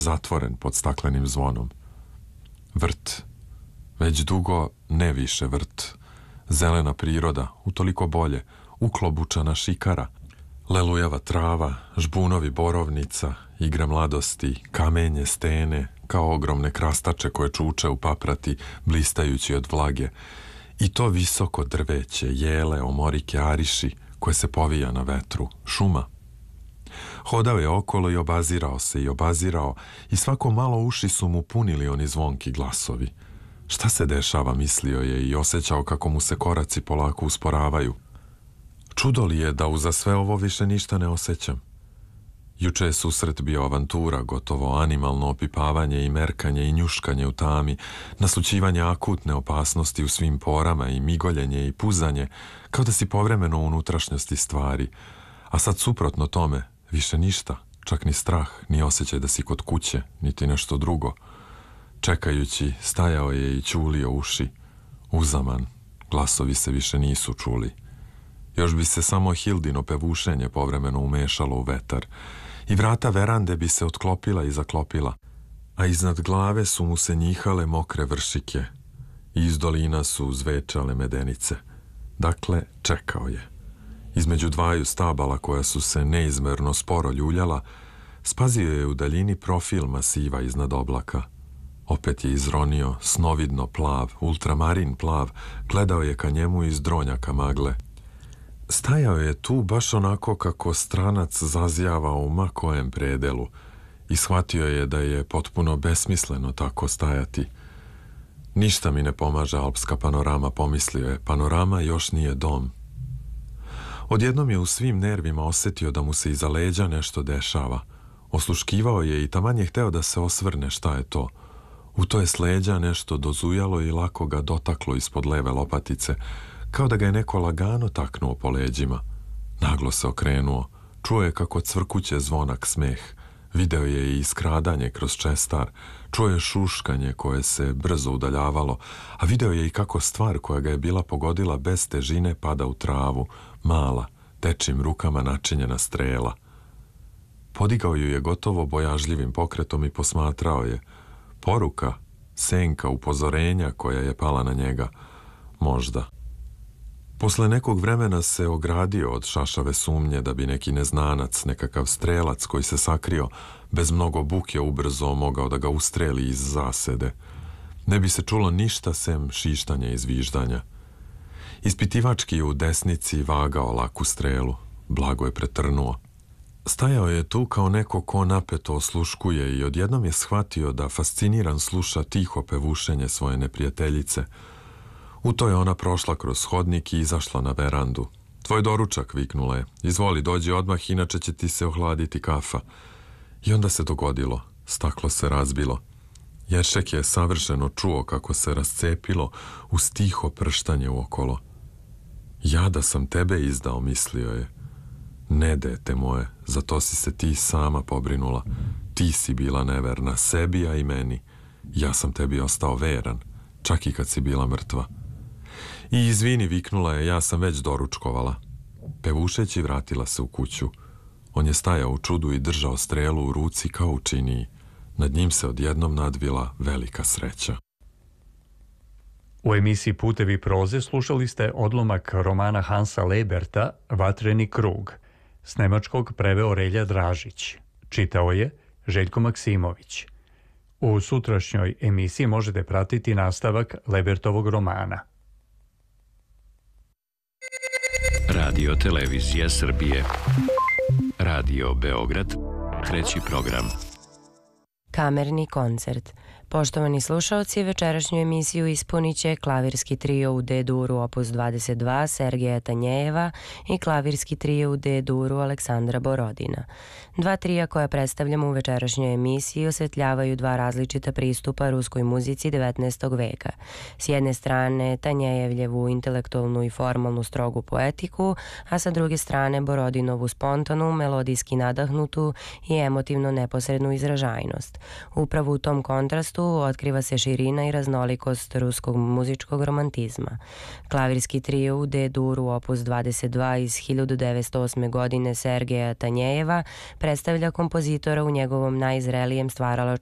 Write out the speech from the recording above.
zatvoren pod staklenim zvonom. Vrt. Već dugo ne više vrt. Zelena priroda, utoliko bolje, uklobučana šikara, lelujava trava, žbunovi borovnica, igra mladosti, kamenje, stene, kao ogromne krastače koje čuče u paprati, blistajući od vlage, i to visoko drveće, jele, omorike, ariši, koje se povija na vetru, šuma. Hodao je okolo i obazirao se i obazirao i svako malo uši su mu punili oni zvonki glasovi. Šta se dešava, mislio je i osjećao kako mu se koraci polako usporavaju. Čudo li je da uza sve ovo više ništa ne osjećam? Juče je susret bio avantura, gotovo animalno opipavanje i merkanje i njuškanje u tami, naslućivanje akutne opasnosti u svim porama i migoljenje i puzanje, kao da si povremeno u unutrašnjosti stvari. A sad suprotno tome, više ništa, čak ni strah, ni osjećaj da si kod kuće, niti nešto drugo. Čekajući, stajao je i ćulio uši. Uzaman, glasovi se više nisu čuli. Još bi se samo Hildino pevušenje povremeno umešalo u vetar i vrata verande bi se otklopila i zaklopila, a iznad glave su mu se njihale mokre vršike i iz dolina su zvečale medenice. Dakle, čekao je. Između dvaju stabala koja su se neizmerno sporo ljuljala, spazio je u daljini profil masiva iznad oblaka. Opet je izronio, snovidno plav, ultramarin plav, gledao je ka njemu iz dronjaka magle. Stajao je tu baš onako kako stranac zazjava u ma kojem predelu i shvatio je da je potpuno besmisleno tako stajati. Ništa mi ne pomaže alpska panorama, pomislio je, panorama još nije dom. Odjednom je u svim nervima osjetio da mu se iza leđa nešto dešava. Osluškivao je i taman je hteo da se osvrne šta je to. U to je s leđa nešto dozujalo i lako ga dotaklo ispod leve lopatice, kao da ga je neko lagano taknuo po leđima. Naglo se okrenuo, čuo je kako cvrkuće zvonak smeh, video je i iskradanje kroz čestar, čuo je šuškanje koje se brzo udaljavalo, a video je i kako stvar koja ga je bila pogodila bez težine pada u travu, mala, dečjim rukama načinjena strela. Podigao ju je gotovo bojažljivim pokretom i posmatrao je. Poruka, senka, upozorenja koja je pala na njega. Možda. Posle nekog vremena se ogradio od šašave sumnje da bi neki neznanac, nekakav strelac koji se sakrio bez mnogo buke ubrzo mogao da ga ustreli iz zasede. Ne bi se čulo ništa sem šištanja i zviždanja. Ispitivački u desnici vagao laku strelu. Blago je pretrnuo. Stajao je tu kao neko ko napeto osluškuje i odjednom je shvatio da fasciniran sluša tiho pevušenje svoje neprijateljice. U to je ona prošla kroz hodnik i izašla na verandu. Tvoj doručak, viknula je. Izvoli, dođi odmah, inače će ti se ohladiti kafa. I onda se dogodilo. Staklo se razbilo. Jeršek je savršeno čuo kako se rascepilo uz tiho prštanje uokolo. Ja da sam tebe izdao, mislio je. Ne, dete moje, za to si se ti sama pobrinula. Ti si bila neverna sebi, a i meni. Ja sam tebi ostao veran, čak i kad si bila mrtva. I izvini, viknula je, ja sam već doručkovala. Pevušeći vratila se u kuću. On je stajao u čudu i držao strelu u ruci kao u činiji. Nad njim se odjednom nadvila velika sreća. U emisiji Putevi proze slušali ste odlomak romana Hansa Leberta Vatreni krug. S nemačkog preveo Relja Dražić. Čitao je Željko Maksimović. U sutrašnjoj emisiji možete pratiti nastavak Lebertovog romana. Radio Televizija Srbije. Radio Beograd. Treći program. Kamerni koncert. Poštovani slušaoci, večerašnju emisiju ispunit će klavirski trio u D-duru opus 22 Sergeja Tanjejeva i klavirski trio u D-duru Aleksandra Borodina. Dva trija koja predstavljamo u večerašnjoj emisiji osvetljavaju dva različita pristupa ruskoj muzici 19. veka. S jedne strane Tanjejevljevu intelektualnu i formalnu strogu poetiku, a sa druge strane Borodinovu spontanu, melodijski nadahnutu i emotivno neposrednu izražajnost. Upravo u tom kontrastu otkriva se širina i raznolikost ruskog muzičkog romantizma. Klavirski trio u D-duru opus 22 iz 1908. godine Sergeja Tanjejeva predstavlja kompozitora u njegovom najzrelijem stvaralačkom